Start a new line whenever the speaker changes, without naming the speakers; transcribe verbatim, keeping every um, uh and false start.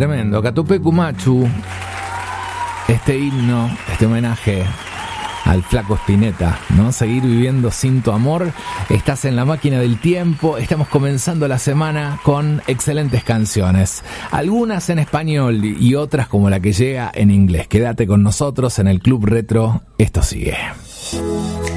Tremendo. Catupecu Machu. Este himno, este homenaje al flaco Spinetta, ¿no? Seguir viviendo sin tu amor. Estás en la máquina del tiempo. Estamos comenzando la semana con excelentes canciones. Algunas en español y otras como la que llega en inglés. Quédate con nosotros en el Club Retro. Esto sigue.